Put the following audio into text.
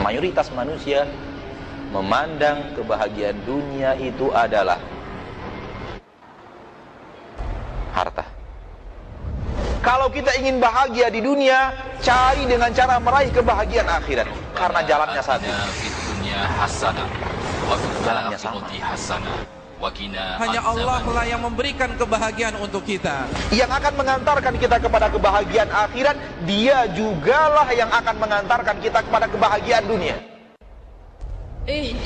mayoritas manusia memandang kebahagiaan dunia itu adalah harta. Kalau kita ingin bahagia di dunia, cari dengan cara meraih kebahagiaan akhirat. Karena jalannya satu. Jalannya sama. Hanya Allah lah yang memberikan kebahagiaan untuk kita. Yang akan mengantarkan kita kepada kebahagiaan akhirat, Dia jugalah yang akan mengantarkan kita kepada kebahagiaan dunia.